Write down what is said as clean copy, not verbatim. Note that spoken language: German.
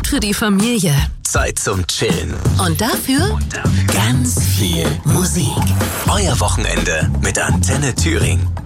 gut für die Familie. Zeit zum Chillen. Und dafür ganz viel Musik. Euer Wochenende mit Antenne Thüringen.